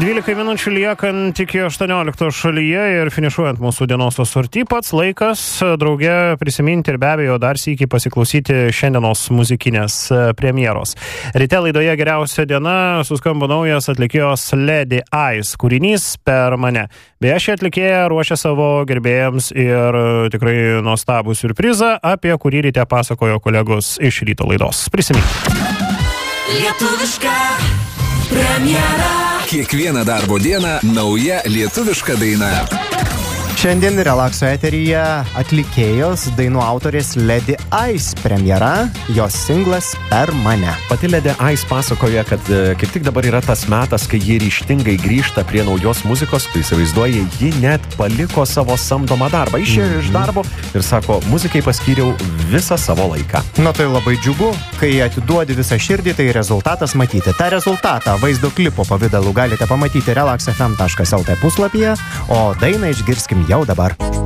12 minučių liekant iki 18 šalyje ir finišuojant mūsų dienos asorty, pats laikas drauge prisiminti ir be abejo dar sykį pasiklausyti šiandienos muzikinės premjeros. Ryte laidoje Geriausia diena suskambo naujas atlikėjos Lady Ice kūrinys Per mane. Beje, ši atlikėja ruošia savo gerbėjams ir tikrai nuostabų siurprizą, apie kurį ryte pasakojo kolegos iš ryto laidos. Prisiminkite. Lietuviška premjera. Kiekvieną darbo dieną nauja lietuviška daina. Šiandien Relakso eteryje atlikėjos, dainų autorės Lady Ice premjera, jos singlas Per mane. Pati Lady Ice pasakoja, kad kaip tik dabar yra tas metas, kai ji ryžtingai grįžta prie naujos muzikos, tai įsivaizduoja, ji net paliko savo samdomą darbą, išėjo iš darbo ir sako, muzikai paskyriau visą savo laiką. Na tai labai džiugu, kai atiduodi visą širdį, tai rezultatas matyti. Ta rezultatą vaizdo klipo pavidalu galite pamatyti relaxfm.lt puslapyje, o dainą išgirskim jau dabar.